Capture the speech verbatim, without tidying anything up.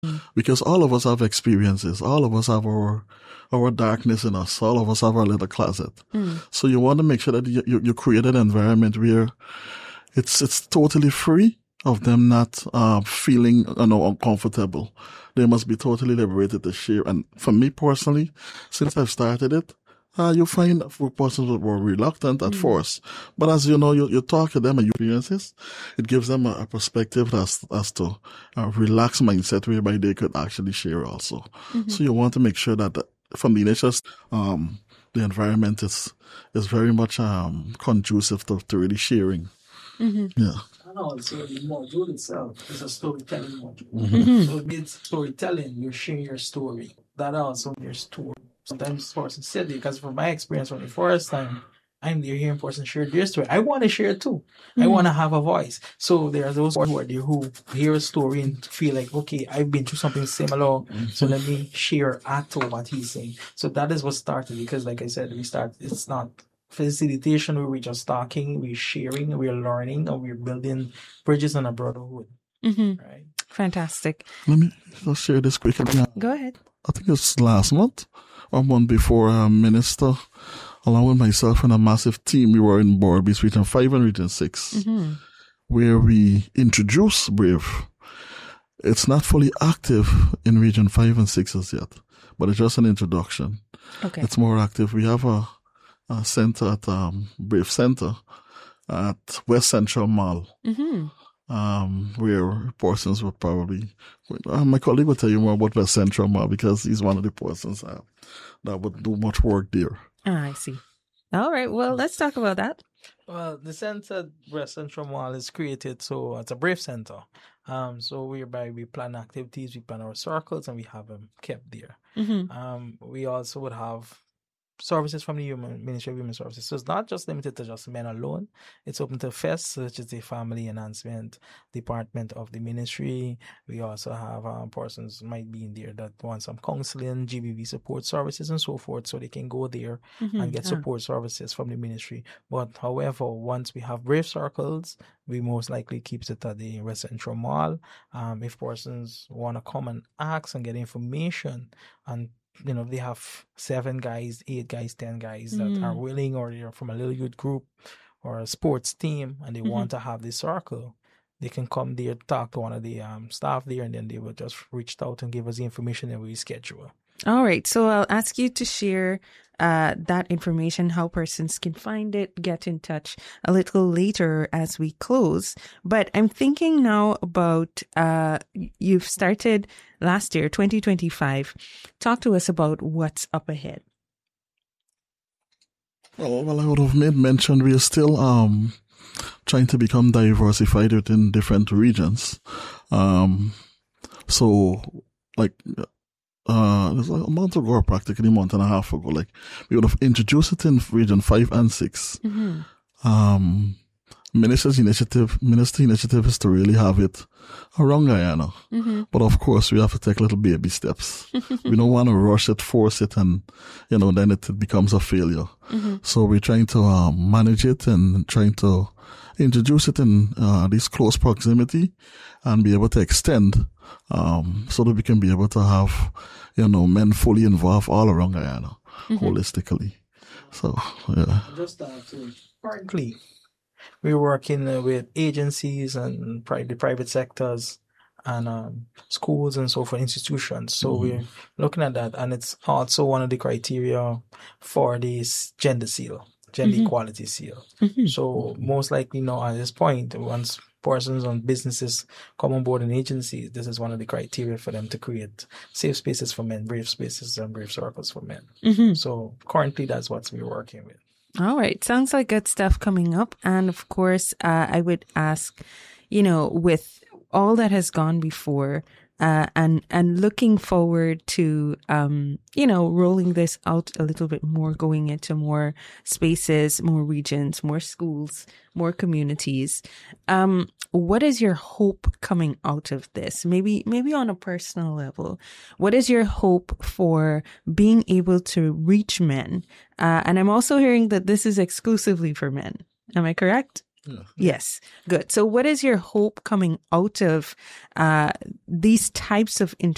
Because all of us have experiences. All of us have our our darkness in us. All of us have our little closet. Mm. So you want to make sure that you, you, you create an environment where it's it's totally free of them not uh, feeling you know, uncomfortable. They must be totally liberated to share. And for me personally, since I've started it, Uh, you find persons that were reluctant at mm. first, but as you know, you, you talk to them and your experiences, it gives them a, a perspective as, as to a relaxed mindset whereby they could actually share also. Mm-hmm. So you want to make sure that the, from the initial, um, the environment is, is very much, um, conducive to, to really sharing. Mm-hmm. Yeah. And also the module itself is a storytelling module. Mm-hmm. So it means storytelling, you're sharing your story. That also your story. Sometimes person sit there, because from my experience, when the first time I'm there hearing person share their story, I want to share too. Mm-hmm. I want to have a voice. So there are those who are there who hear a story and feel like, okay, I've been through something similar, mm-hmm. so let me share, add to what he's saying. So that is what started, because like I said, we start, it's not facilitation where we're just talking, we're sharing, we're learning, and we're building bridges on a brotherhood. Mm-hmm. Right? Fantastic. Let me just share this quickly. Go ahead. I think it's last month. One month before a minister, along with myself and a massive team, we were in Berbice, Region five and Region six, mm-hmm. where we introduced Brave. It's not fully active in Region five and six as yet, but it's just an introduction. Okay. It's more active. We have a, a center at um, Brave Center at West Central Mall. Mm-hmm. Um, where persons would probably, uh, my colleague will tell you more about West Central Mall because he's one of the persons uh, that would do much work there. Ah, I see. All right. Well, let's talk about that. Well, the center, West Central Mall, is created so it's a Brave Center. Um, so whereby we plan activities, we plan our circles, and we have them kept there. Mm-hmm. Um, we also would have services from the Human Ministry of Human Services. So it's not just limited to just men alone. It's open to F E S, which is the Family Enhancement Department of the Ministry. We also have um, persons might be in there that want some counseling, G B V support services, and so forth, so they can go there mm-hmm. and get support ah. services from the ministry. But however, once we have Brave Circles, we most likely keep it at the West Central Mall. Um, if persons want to come and ask and get information, and you know, they have seven guys, eight guys, ten guys that mm. are willing, or they're from a little youth group or a sports team, and they mm-hmm. want to have this circle. They can come there, talk to one of the um, staff there, and then they will just reach out and give us the information that we schedule. All right. So I'll ask you to share uh, that information, how persons can find it, get in touch a little later as we close. But I'm thinking now about, uh, you've started last year, twenty twenty-five. Talk to us about what's up ahead. Well, well I would have made mention we are still um, trying to become diversified within different regions. Um, so, like... Uh, there's a month ago, or practically a month and a half ago, like, we would have introduced it in Region five and six. Mm-hmm. Um, Minister's initiative, Minister initiative is to really have it around Guyana. Mm-hmm. But of course, we have to take little baby steps. We don't want to rush it, force it, and, you know, then it, it becomes a failure. Mm-hmm. So we're trying to, um, manage it and trying to introduce it in, uh, this close proximity and be able to extend, um, so that we can be able to have, you know, men fully involved all around Guyana, mm-hmm. holistically. So, yeah. Just, uh, to currently, we're working uh, with agencies and pri- the private sectors and um, schools and so forth, institutions. So mm-hmm. we're looking at that, and it's also one of the criteria for this gender seal, gender mm-hmm. equality seal. Mm-hmm. So most likely now at this point, once persons and businesses come on board in agencies, this is one of the criteria for them to create safe spaces for men, brave spaces and brave circles for men. Mm-hmm. So currently that's what we're working with. All right. Sounds like good stuff coming up. And of course, uh, I would ask, you know, with all that has gone before, uh, and, and looking forward to, um, you know, rolling this out a little bit more, going into more spaces, more regions, more schools, more communities. Um, what is your hope coming out of this? Maybe, maybe on a personal level, what is your hope for being able to reach men? Uh, and I'm also hearing that this is exclusively for men. Am I correct? Yeah. Yes. Good. So what is your hope coming out of uh, these types of inter